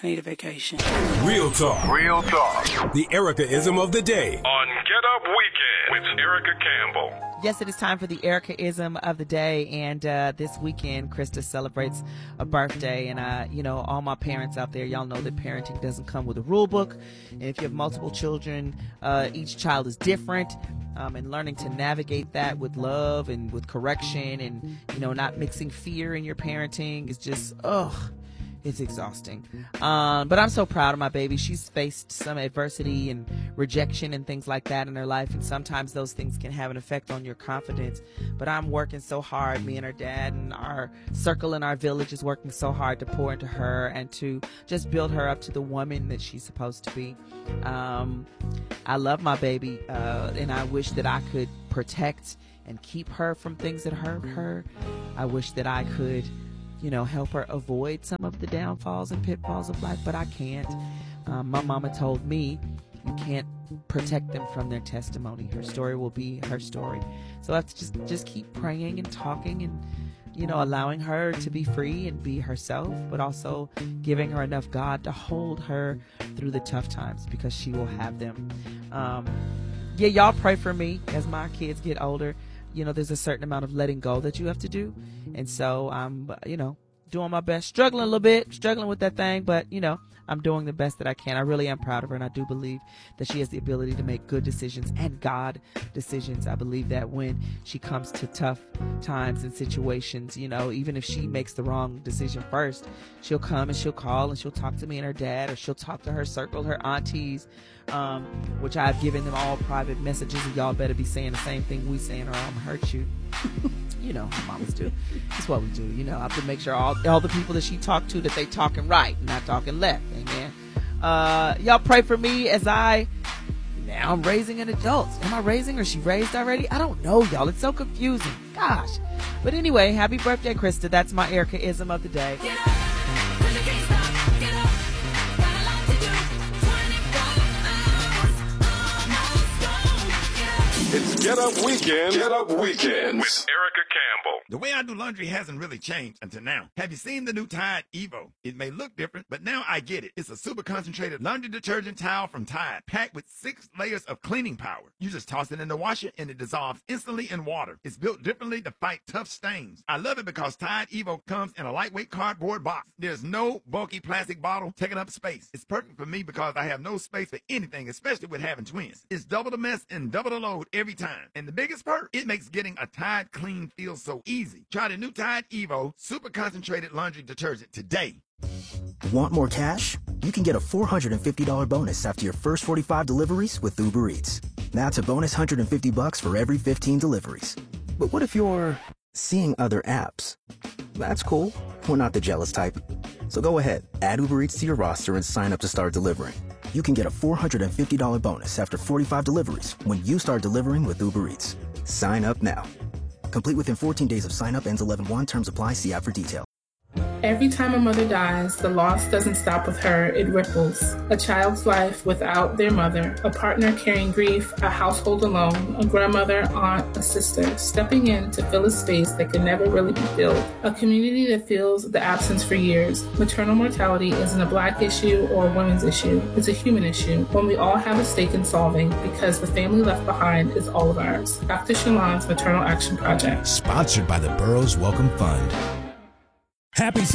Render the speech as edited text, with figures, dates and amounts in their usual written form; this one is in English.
I need a vacation. Real talk. Real talk. The Erica-ism of the day. On Get Up Weekend with Erica Campbell. Yes, it is time for the Erica-ism of the day. And this weekend, Krista celebrates a birthday. And, all my parents out there, y'all know that parenting doesn't come with a rule book. And if you have multiple children, each child is different. And learning to navigate that with love and with correction and, not mixing fear in your parenting is just, it's exhausting. But I'm so proud of my baby. She's faced some adversity and rejection and things like that in her life. And sometimes those things can have an effect on your confidence. But I'm working so hard. Me and her dad and our circle in our village is working so hard to pour into her and to just build her up to the woman that she's supposed to be. I love my baby. And I wish that I could protect and keep her from things that hurt her. I wish that I could help her avoid some of the downfalls and pitfalls of life, but I can't. My mama told me you can't protect them from their testimony. Her story will be her story. So I have to just keep praying and talking and, allowing her to be free and be herself, but also giving her enough God to hold her through the tough times because she will have them. Y'all pray for me as my kids get older. There's a certain amount of letting go that you have to do. And so I'm, doing my best, struggling with that thing, but, I'm doing the best that I can. I really am proud of her, and I do believe that she has the ability to make good decisions and God decisions. I believe that when she comes to tough times and situations, even if she makes the wrong decision first, she'll come and she'll call and she'll talk to me and her dad, or she'll talk to her circle, her aunties, which I've given them all private messages, and y'all better be saying the same thing we saying or I'm gonna hurt you. How mamas do. That's what we do. I have to make sure all the people that she talked to, that they talking right, not talking left. Amen. Y'all pray for me as now I'm raising an adult. Am I raising or she raised already? I don't know, y'all. It's so confusing. Gosh. But anyway, happy birthday, Krista. That's my Erica-ism of the day. It's Get Up Weekend. Get Up Weekend with Erica Campbell. The way I do laundry hasn't really changed until now. Have you seen the new Tide Evo? It may look different, but now I get it. It's a super concentrated laundry detergent towel from Tide, packed with 6 layers of cleaning power. You just toss it in the washer and it dissolves instantly in water. It's built differently to fight tough stains. I love it because Tide Evo comes in a lightweight cardboard box. There's no bulky plastic bottle taking up space. It's perfect for me because I have no space for anything, especially with having twins. It's double the mess and double the load every time. And the biggest perk, it makes getting a Tide clean feel so easy. Try the new Tide Evo super concentrated laundry detergent today. Want more cash? You can get a $450 bonus after your first 45 deliveries with Uber Eats. That's a bonus $150 for every 15 deliveries. But what if you're seeing other apps? That's cool. We're not the jealous type. So go ahead, add Uber Eats to your roster and sign up to start delivering. You can get a $450 bonus after 45 deliveries when you start delivering with Uber Eats. Sign up now. Complete within 14 days of sign up. Ends 11/1. Terms apply. See app for details. Every time a mother dies, the loss doesn't stop with her, it ripples. A child's life without their mother, a partner carrying grief, a household alone, a grandmother, aunt, a sister, stepping in to fill a space that can never really be filled. A community that feels the absence for years. Maternal mortality isn't a Black issue or a women's issue. It's a human issue, one we all have a stake in solving because the family left behind is all of ours. Dr. Shalon's Maternal Action Project. Sponsored by the Burroughs Welcome Fund. Happy